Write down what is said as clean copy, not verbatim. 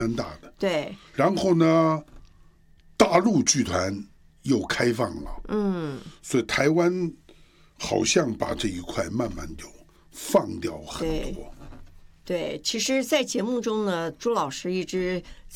蛮大的。 对， 然后呢，大陆剧团又开放了，所以台湾好像把这一块慢慢就放掉很多。 对，其实，在节目中呢，朱老师一直